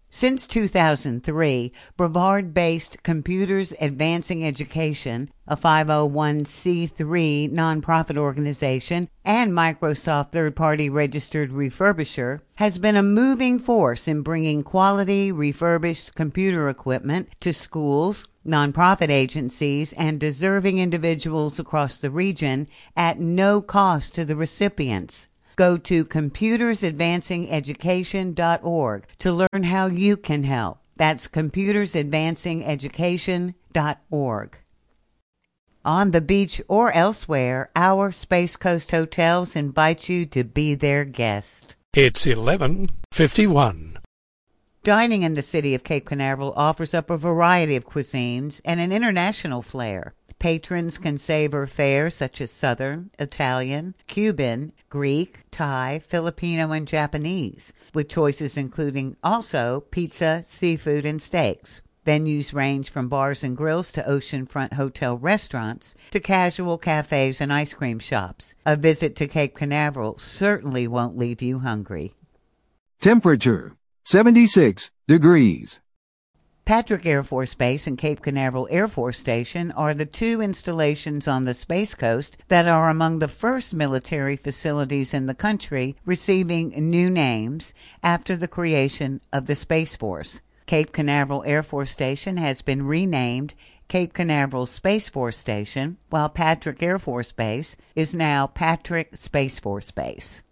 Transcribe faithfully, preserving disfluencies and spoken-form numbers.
Since two thousand three, Brevard-based Computers Advancing Education, a five oh one c three nonprofit organization and Microsoft third-party registered refurbisher, has been a moving force in bringing quality refurbished computer equipment to schools, nonprofit agencies, and deserving individuals across the region at no cost to the recipients. Go to computers advancing education dot org to learn how you can help. That's computers advancing education dot org. On the beach or elsewhere, our Space Coast hotels invite you to be their guest. It's eleven fifty-one. Dining in the city of Cape Canaveral offers up a variety of cuisines and an international flair. Patrons can savor fare such as Southern, Italian, Cuban, Greek, Thai, Filipino, and Japanese, with choices including also pizza, seafood, and steaks. Venues range from bars and grills to oceanfront hotel restaurants to casual cafes and ice cream shops. A visit to Cape Canaveral certainly won't leave you hungry. Temperature seventy-six degrees. Patrick Air Force Base and Cape Canaveral Air Force Station are the two installations on the Space Coast that are among the first military facilities in the country receiving new names after the creation of the Space Force. Cape Canaveral Air Force Station has been renamed Cape Canaveral Space Force Station, while Patrick Air Force Base is now Patrick Space Force Base.